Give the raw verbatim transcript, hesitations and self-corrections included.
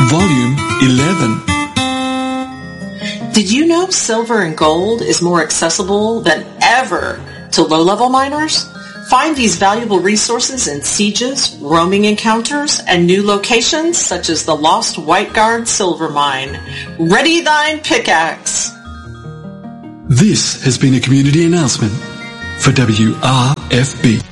Volume eleven. Did you know silver and gold is more accessible than ever to low-level miners? Find these valuable resources in sieges, roaming encounters, and new locations such as the Lost White Guard Silver Mine. Ready thine pickaxe! This has been a community announcement for W R F B.